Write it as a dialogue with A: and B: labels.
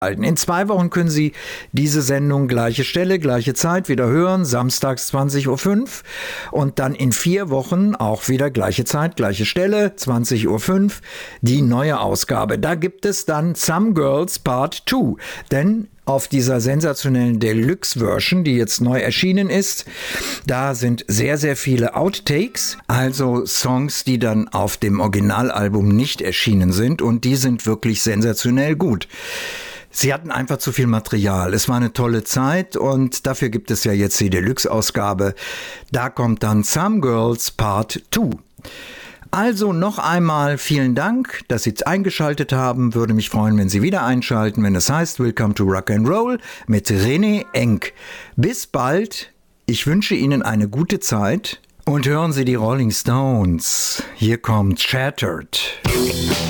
A: In 2 Wochen können Sie diese Sendung gleiche Stelle, gleiche Zeit wieder hören, samstags 20.05 Uhr. Und dann in 4 Wochen auch wieder gleiche Zeit, gleiche Stelle, 20.05 Uhr, die neue Ausgabe. Da gibt es dann Some Girls Part 2. Denn auf dieser sensationellen Deluxe-Version, die jetzt neu erschienen ist, da sind sehr, sehr viele Outtakes, also Songs, die dann auf dem Originalalbum nicht erschienen sind, und die sind wirklich sensationell gut. Sie hatten einfach zu viel Material. Es war eine tolle Zeit und dafür gibt es ja jetzt die Deluxe-Ausgabe. Da kommt dann Some Girls Part 2. Also noch einmal vielen Dank, dass Sie eingeschaltet haben. Würde mich freuen, wenn Sie wieder einschalten, wenn es heißt Welcome to Rock and Roll mit René Enk. Bis bald. Ich wünsche Ihnen eine gute Zeit und hören Sie die Rolling Stones. Hier kommt Shattered.